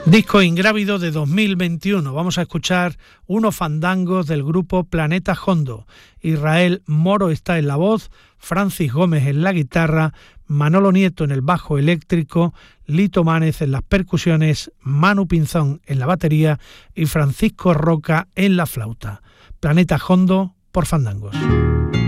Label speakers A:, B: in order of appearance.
A: Disco Ingrávido de 2021. Vamos a escuchar unos fandangos del grupo Planeta Hondo. Israel Moro está en la voz, Francis Gómez en la guitarra, Manolo Nieto en el bajo eléctrico, Lito Mánez en las percusiones, Manu Pinzón en la batería y Francisco Roca en la flauta. Planeta Hondo por Fandangos.